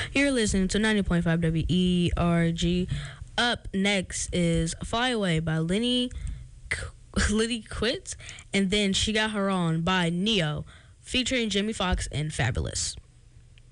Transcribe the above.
You're listening to 90.5 WERG. Up next is Fly Away by Lenny Quits, and then She Got Her On by Neo, featuring Jimmy Fox and Fabulous.